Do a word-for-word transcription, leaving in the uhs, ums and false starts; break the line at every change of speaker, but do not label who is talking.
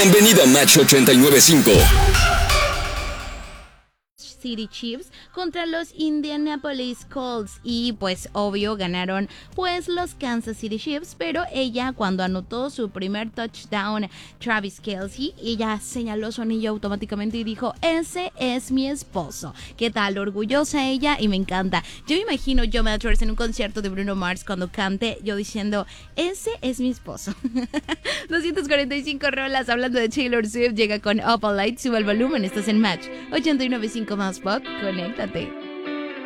Bienvenido a Match ochenta y nueve punto cinco.
City Chiefs contra los Indianapolis Colts y pues obvio ganaron pues los Kansas City Chiefs, pero ella cuando anotó su primer touchdown, Travis Kelce, ella señaló su anillo automáticamente y dijo, ese es mi esposo. ¿Qué tal? Orgullosa ella y me encanta. Yo me imagino yo Melchors en un concierto de Bruno Mars cuando cante yo diciendo, ese es mi esposo. doscientas cuarenta y cinco rolas hablando de Taylor Swift, llega con Up All Night, sube el volumen, estás en Match ochenta y nueve punto cinco más Pop, conéctate.